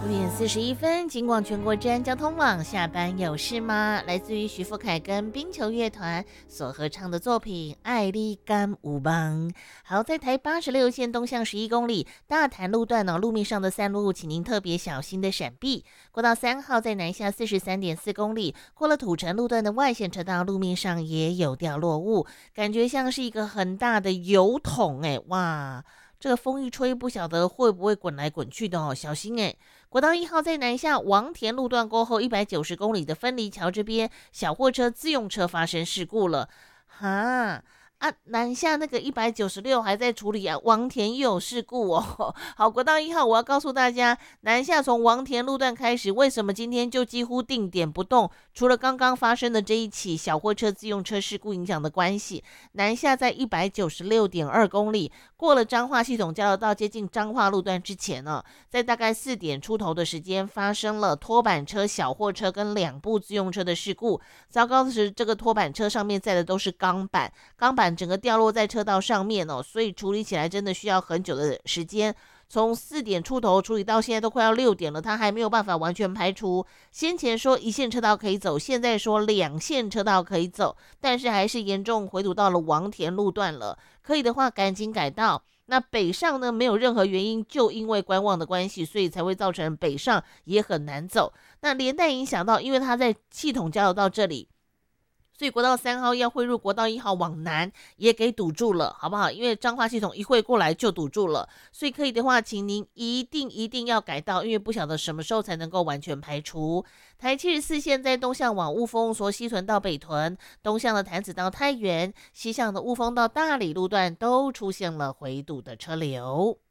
6点41分，金广全国治安交通网，下班有事吗？来自于徐富凯跟冰球乐团所合唱的作品《爱你甘有梦》。好，在台86线东向11公里大潭路段路面上的散路，请您特别小心的闪避。国道3号在南下43.4公里，过了土城路段的外线车道，路面上也有掉落物，感觉像是一个很大的油桶哇！这个风一吹，不晓得会不会滚来滚去的哦，小心国道1号在南下王田路段过后190公里的分离桥这边，小货车、自用车发生事故了，南下那个196还在处理王田又有事故哦。好，国道1号我要告诉大家，南下从王田路段开始，为什么今天就几乎定点不动？除了刚刚发生的这一起小货车自用车事故影响的关系，南下在196.2公里，过了彰化系统交流道接近彰化路段之前呢，在大概4点出头的时间发生了拖板车、小货车跟2部自用车的事故。糟糕的是，这个拖板车上面载的都是钢板整个掉落在车道上面所以处理起来真的需要很久的时间。从4点出头处理到现在都快要6点了，他还没有办法完全排除。先前说1线车道可以走，现在说2线车道可以走，但是还是严重回堵到了王田路段了。可以的话赶紧改道。那北上呢，没有任何原因，就因为观望的关系，所以才会造成北上也很难走。那连带影响到，因为它在系统交流道这里，所以国道3号要汇入国道1号往南也给堵住了，好不好？因为彰化系统一汇过来就堵住了，所以可以的话，请您一定要改道，因为不晓得什么时候才能够完全排除。台74线在东向往雾峰从西屯到北屯，东向的潭子到太原，西向的雾峰到大理路段都出现了回堵的车流。